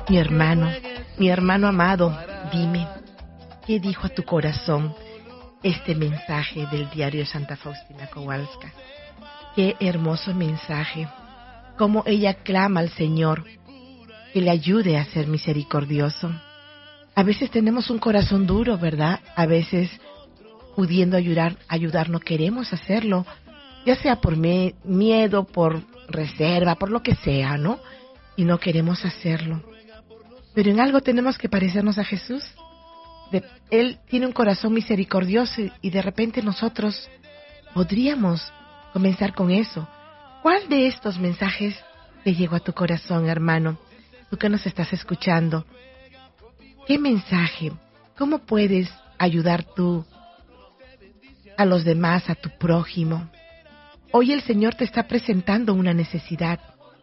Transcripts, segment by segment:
Mi hermano amado, dime, ¿qué dijo a tu corazón este mensaje del diario de Santa Faustina Kowalska? Qué hermoso mensaje, cómo ella clama al Señor que le ayude a ser misericordioso. A veces tenemos un corazón duro, ¿verdad? A veces, pudiendo ayudar no queremos hacerlo, ya sea por miedo, por reserva, por lo que sea, ¿no? Y no queremos hacerlo. Pero en algo tenemos que parecernos a Jesús. Él tiene un corazón misericordioso y de repente nosotros podríamos comenzar con eso. ¿Cuál de estos mensajes te llegó a tu corazón, hermano? Tú que nos estás escuchando. ¿Qué mensaje? ¿Cómo puedes ayudar tú a los demás, a tu prójimo? Hoy el Señor te está presentando una necesidad.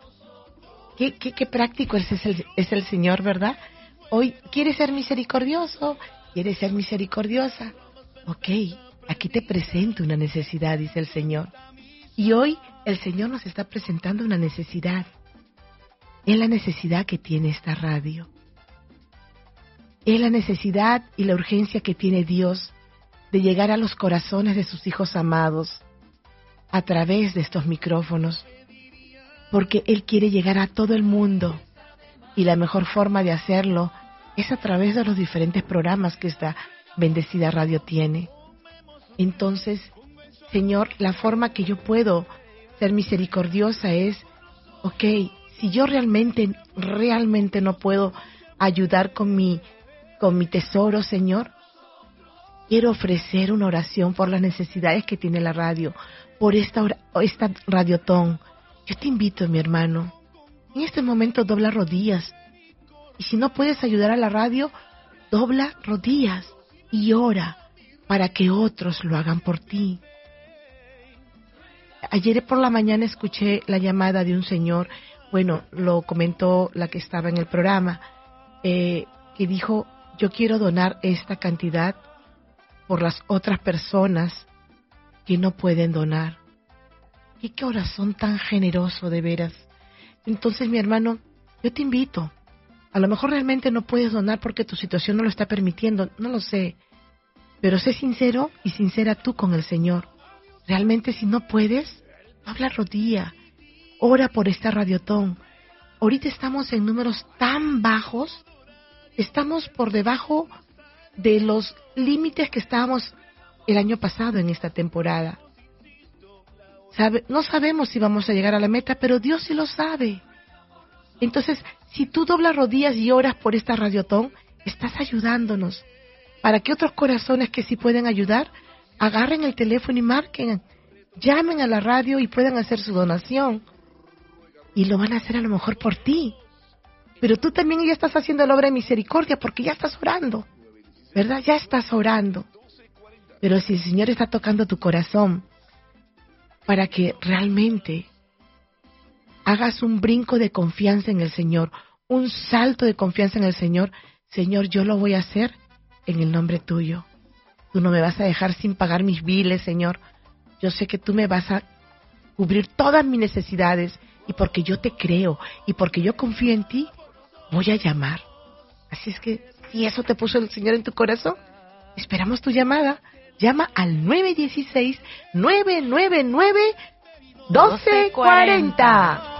Qué práctico es el Señor, ¿verdad? Hoy, ¿quieres ser misericordioso? ¿Quieres ser misericordiosa? Ok, aquí te presento una necesidad, dice el Señor. Y hoy el Señor nos está presentando una necesidad. Es la necesidad que tiene esta radio. Es la necesidad y la urgencia que tiene Dios de llegar a los corazones de sus hijos amados a través de estos micrófonos. Porque Él quiere llegar a todo el mundo. Y la mejor forma de hacerlo es a través de los diferentes programas que esta bendecida radio tiene. Entonces, Señor, la forma que yo puedo ser misericordiosa es, ok, si yo realmente no puedo ayudar con mi tesoro, Señor, quiero ofrecer una oración por las necesidades que tiene la radio, por esta radiotón. Yo te invito, mi hermano, en este momento dobla rodillas. Y si no puedes ayudar a la radio, dobla rodillas y ora para que otros lo hagan por ti. Ayer por la mañana escuché la llamada de un señor, bueno, lo comentó la que estaba en el programa, que dijo, yo quiero donar esta cantidad por las otras personas que no pueden donar. Y qué corazón tan generoso, de veras. Entonces, mi hermano, yo te invito. A lo mejor realmente no puedes donar porque tu situación no lo está permitiendo, no lo sé. Pero sé sincero y sincera tú con el Señor. Realmente si no puedes, habla rodilla. Ora por esta radiotón. Ahorita estamos en números tan bajos. Estamos por debajo de los límites que estábamos el año pasado en esta temporada. No sabemos si vamos a llegar a la meta, pero Dios sí lo sabe. Entonces, si tú doblas rodillas y oras por esta radiotón, estás ayudándonos. Para que otros corazones que sí pueden ayudar, agarren el teléfono y marquen, llamen a la radio y puedan hacer su donación. Y lo van a hacer a lo mejor por ti. Pero tú también ya estás haciendo la obra de misericordia porque ya estás orando, ¿verdad? Ya estás orando. Pero si el Señor está tocando tu corazón, para que realmente hagas un brinco de confianza en el Señor, un salto de confianza en el Señor. Señor, yo lo voy a hacer en el nombre tuyo. Tú no me vas a dejar sin pagar mis biles, Señor. Yo sé que tú me vas a cubrir todas mis necesidades y porque yo te creo y porque yo confío en ti, voy a llamar. Así es que, si eso te puso el Señor en tu corazón, esperamos tu llamada. Llama al 916-999-1240.